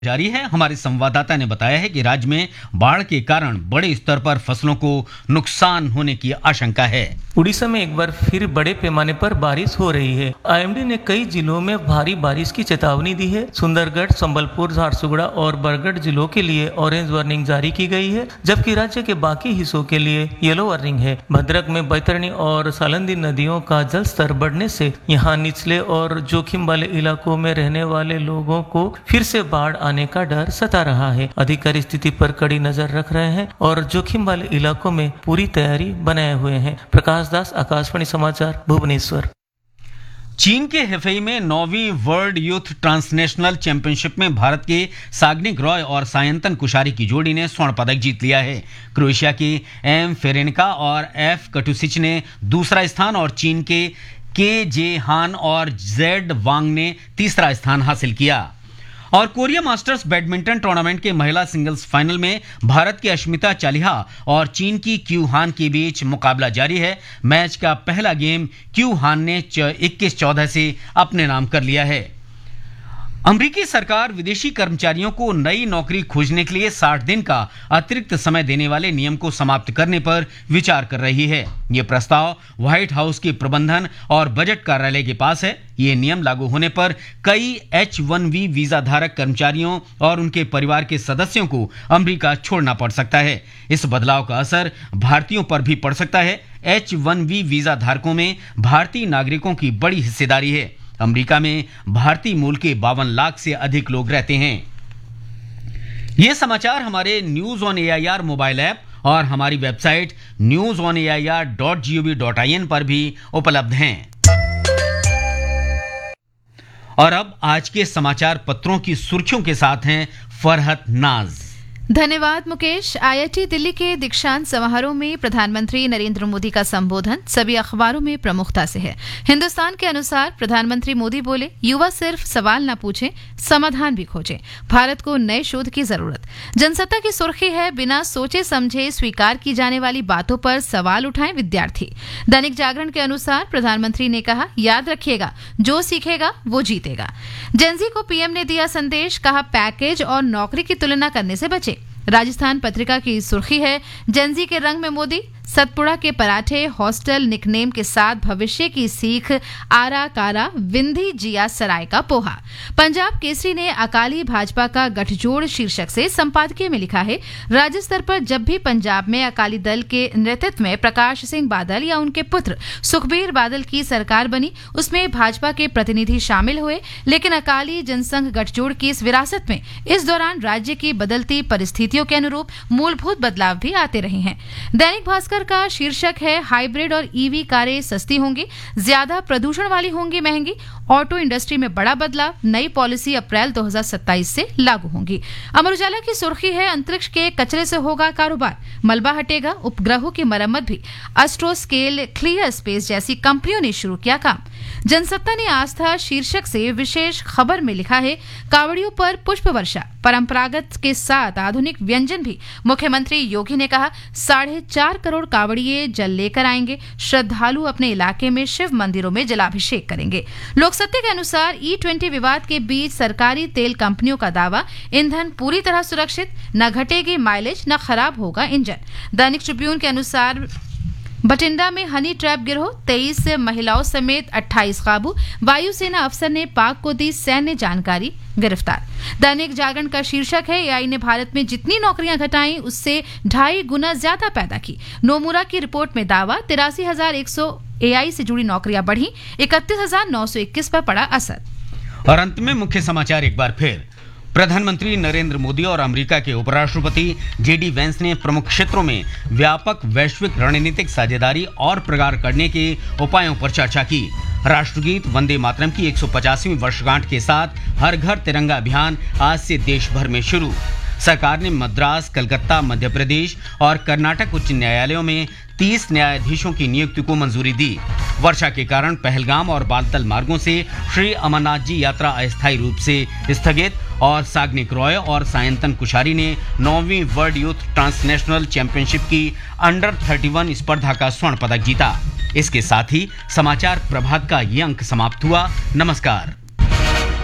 जारी है। हमारे संवाददाता ने बताया है कि राज्य में बाढ़ के कारण बड़े स्तर पर फसलों को नुकसान होने की आशंका है। उड़ीसा में एक बार फिर बड़े पैमाने पर बारिश हो रही है। आईएमडी ने कई जिलों में भारी बारिश की चेतावनी दी है। सुंदरगढ़, संबलपुर, झारसुगुड़ा और बरगढ़ जिलों के लिए ऑरेंज वार्निंग जारी की गई है, जबकि राज्य के बाकी हिस्सों के लिए येलो वार्निंग है। भद्रक में बैतरणी और सालंदी नदियों का जल स्तर बढ़ने से यहाँ निचले और जोखिम वाले इलाकों में रहने वाले लोगों को फिर से बाढ़ आने का डर सता रहा है। अधिकारी स्थिति पर कड़ी नजर रख रहे हैं और जोखिम वाले इलाकों में पूरी तैयारी बनाए हुए हैं। प्रकाश दास, आकाशवाणी समाचार, भुवनेश्वर। चीन के हेफेई में 9वीं वर्ल्ड यूथ ट्रांसनेशनल चैंपियनशिप में भारत के साग्निक रॉय और सायंतन कुशारी की जोड़ी ने स्वर्ण पदक जीत लिया है। क्रोएशिया की एम फेरेनिका और एफ कटुसिच ने दूसरा स्थान और चीन के जे हान और जेड वांग ने तीसरा स्थान हासिल किया। और कोरिया मास्टर्स बैडमिंटन टूर्नामेंट के महिला सिंगल्स फाइनल में भारत की अश्मिता चालिहा और चीन की क्यू हान के बीच मुकाबला जारी है। मैच का पहला गेम क्यू हान ने 21-14 से अपने नाम कर लिया है। अमेरिकी सरकार विदेशी कर्मचारियों को नई नौकरी खोजने के लिए 60 दिन का अतिरिक्त समय देने वाले नियम को समाप्त करने पर विचार कर रही है। यह प्रस्ताव व्हाइट हाउस के प्रबंधन और बजट कार्यालय के पास है। ये नियम लागू होने पर कई H-1B वीजा धारक कर्मचारियों और उनके परिवार के सदस्यों को अमेरिका छोड़ना पड़ सकता है। इस बदलाव का असर भारतीयों पर भी पड़ सकता है। H-1B वीजा धारकों में भारतीय नागरिकों की बड़ी हिस्सेदारी है। अमेरिका में भारतीय मूल के 52 लाख से अधिक लोग रहते हैं। ये समाचार हमारे news on AIR mobile app और हमारी वेबसाइट newsonair.gov.in पर भी उपलब्ध हैं। और अब आज के समाचार पत्रों की सुर्खियों के साथ हैं फरहत नाज। धन्यवाद मुकेश। IIT दिल्ली के दीक्षांत समारोह में प्रधानमंत्री नरेंद्र मोदी का संबोधन सभी अखबारों में प्रमुखता से है। हिंदुस्तान के अनुसार प्रधानमंत्री मोदी बोले, युवा सिर्फ सवाल न पूछें, समाधान भी खोजें। भारत को नए शोध की जरूरत। जनसत्ता की सुर्खी है, बिना सोचे समझे स्वीकार की जाने वाली बातों पर सवाल उठाएं विद्यार्थी। दैनिक जागरण के अनुसार प्रधानमंत्री ने कहा, याद रखिएगा, जो सीखेगा वो जीतेगा। जेनजी को पीएम ने दिया संदेश, कहा पैकेज और नौकरी की तुलना करने से बचे। राजस्थान पत्रिका की सुर्खी है, जेनजी के रंग में मोदी, सतपुड़ा के पराठे, हॉस्टल निकनेम के साथ भविष्य की सीख, आरा कारा, विंधी जिया सराय का पोहा। पंजाब केसरी ने अकाली भाजपा का गठजोड़ शीर्षक से संपादकीय में लिखा है, राज्य स्तर पर जब भी पंजाब में अकाली दल के नेतृत्व में प्रकाश सिंह बादल या उनके पुत्र सुखबीर बादल की सरकार बनी, उसमें भाजपा के प्रतिनिधि शामिल हुए, लेकिन अकाली जनसंघ गठजोड़ की इस विरासत में इस दौरान राज्य की बदलती परिस्थितियों के अनुरूप मूलभूत बदलाव भी आते रहे हैं। दैनिक भास्कर का शीर्षक है, हाइब्रिड और ईवी कारें सस्ती होंगी, ज्यादा प्रदूषण वाली होंगी महंगी। ऑटो इंडस्ट्री में बड़ा बदलाव, नई पॉलिसी अप्रैल 2027 से लागू होंगी। अमर उजाला की सुर्खी है, अंतरिक्ष के कचरे से होगा कारोबार, मलबा हटेगा, उपग्रहों की मरम्मत भी। एस्ट्रोस्केल, क्लियर स्पेस जैसी कंपनियों ने शुरू किया काम। जनसत्ता ने आस्था शीर्षक से विशेष खबर में लिखा है, कावड़ियों पर पुष्प वर्षा, परंपरागत के साथ आधुनिक व्यंजन भी। मुख्यमंत्री योगी ने कहा, 4.5 करोड़ कावड़िए जल लेकर आएंगे। श्रद्धालु अपने इलाके में शिव मंदिरों में जलाभिषेक करेंगे। लोकसत्ता के अनुसार E20 विवाद के बीच सरकारी तेल कंपनियों का दावा, ईंधन पूरी तरह सुरक्षित, न घटेगी माइलेज न खराब होगा इंजन। दैनिक ट्रिब्यून के अनुसार बठिंडा में हनी ट्रैप गिरोह, 23 महिलाओं समेत 28 काबू। वायुसेना अफसर ने पाक को दी सैन्य जानकारी, गिरफ्तार। दैनिक जागरण का शीर्षक है, AI ने भारत में जितनी नौकरियां घटाई उससे 2.5 गुना ज्यादा पैदा की। नोमुरा की रिपोर्ट में दावा, 83,100 AI से जुड़ी नौकरियां बढ़ी, 31,921 पर पड़ा असर। और अंत में मुख्य समाचार एक बार फिर। प्रधानमंत्री नरेंद्र मोदी और अमेरिका के उपराष्ट्रपति JD वैंस ने प्रमुख क्षेत्रों में व्यापक वैश्विक रणनीतिक साझेदारी और प्रगाढ़ करने के उपायों पर चर्चा की। राष्ट्रगीत वंदे मातरम की 150वीं वर्षगांठ के साथ हर घर तिरंगा अभियान आज से देश भर में शुरू। सरकार ने मद्रास, कलकत्ता, मध्य प्रदेश और कर्नाटक उच्च न्यायालयों में 30 न्यायाधीशों की नियुक्ति को मंजूरी दी। वर्षा के कारण पहलगाम और बालतल मार्गों से श्री अमरनाथ जी यात्रा अस्थायी रूप से स्थगित। और साग्निक रॉय और सायंतन कुशारी ने 9वीं वर्ल्ड यूथ ट्रांसनेशनल चैंपियनशिप की अंडर 31 स्पर्धा का स्वर्ण पदक जीता। इसके साथ ही समाचार प्रभात का ये अंक समाप्त हुआ। नमस्कार।